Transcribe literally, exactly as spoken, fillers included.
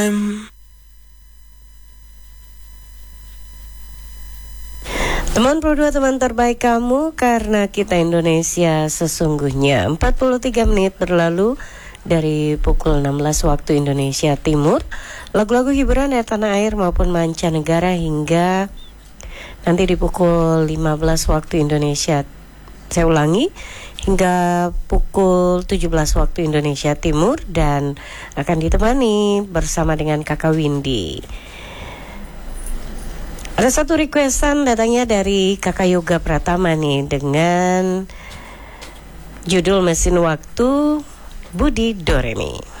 Teman Pro dua, teman terbaik kamu, karena kita Indonesia sesungguhnya. Empat puluh tiga menit berlalu dari pukul enam belas waktu Indonesia Timur. Lagu-lagu hiburan dari tanah air maupun mancanegara hingga nanti di pukul lima belas waktu Indonesia. Saya ulangi, hingga pukul tujuh belas waktu Indonesia Timur, dan akan ditemani bersama dengan Kakak Windy. Ada satu requestan datangnya dari Kakak Yoga Pratama nih, dengan judul Mesin Waktu Budi Doremi.